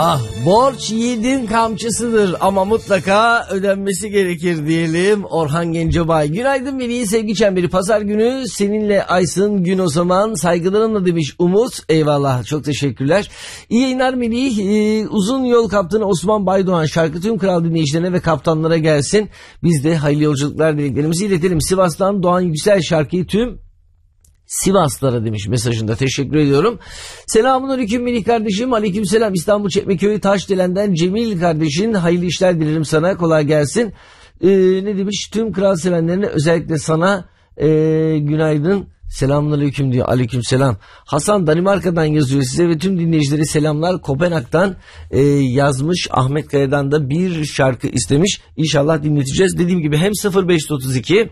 Ah, borç yiğidin kamçısıdır ama mutlaka ödenmesi gerekir diyelim. Orhan Gencebay. Günaydın Melih, sevgi çemberi. Pazar günü seninle Aysın gün o zaman. Saygılarımla demiş Umut. Eyvallah, çok teşekkürler. İyi yayınlar Melih. Uzun yol kaptanı Osman Baydoğan şarkı tüm kral dinleyicilerine ve kaptanlara gelsin. Biz de hayırlı yolculuklar dileklerimizi iletelim. Sivas'tan Doğan Yüksel şarkıyı tüm Sivaslara demiş mesajında, teşekkür ediyorum. Selamünaleyküm Melih kardeşim. Aleykümselam. İstanbul Çekmeköy Taşdelen'den Cemil kardeşin hayırlı işler dilerim sana, kolay gelsin. Ne demiş, tüm kral sevenlerine özellikle sana günaydın. Selamünaleyküm diyor. Aleykümselam. Hasan Danimarka'dan yazıyor size ve tüm dinleyicilere selamlar. Kopenhag'dan yazmış. Ahmet Kaya'dan da bir şarkı istemiş. İnşallah dinleteceğiz. Dediğim gibi hem 0532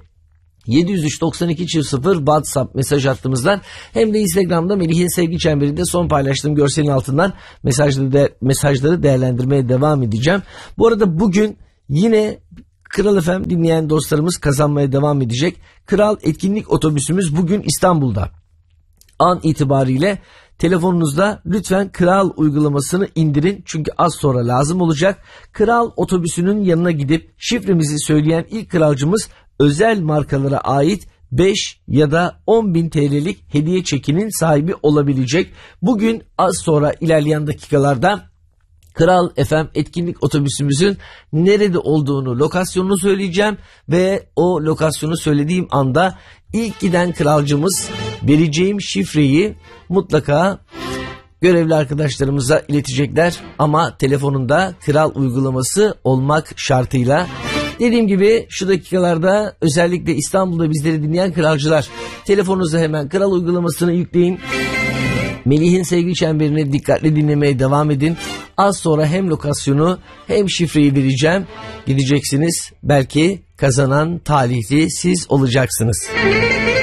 703-92-0 WhatsApp mesaj hattımızdan hem de Instagram'da Melih'in sevgi çemberinde son paylaştığım görselin altından mesajları değerlendirmeye devam edeceğim. Bu arada bugün yine Kral FM dinleyen dostlarımız kazanmaya devam edecek. Kral etkinlik otobüsümüz bugün İstanbul'da. An itibariyle telefonunuzda lütfen Kral uygulamasını indirin. Çünkü az sonra lazım olacak. Kral otobüsünün yanına gidip şifremizi söyleyen ilk kralcımız özel markalara ait 5 ya da 10.000 TL'lik hediye çekinin sahibi olabilecek. Bugün az sonra ilerleyen dakikalarda Kral FM etkinlik otobüsümüzün nerede olduğunu, lokasyonunu söyleyeceğim ve o lokasyonu söylediğim anda ilk giden kralcımız vereceğim şifreyi mutlaka görevli arkadaşlarımıza iletecekler ama telefonunda Kral uygulaması olmak şartıyla. Dediğim gibi şu dakikalarda özellikle İstanbul'da bizleri dinleyen kralcılar, telefonunuza hemen Kral uygulamasını yükleyin. Melih'in sevgi çemberini dikkatli dinlemeye devam edin. Az sonra hem lokasyonu hem şifreyi vereceğim. Gideceksiniz, belki kazanan talihli siz olacaksınız.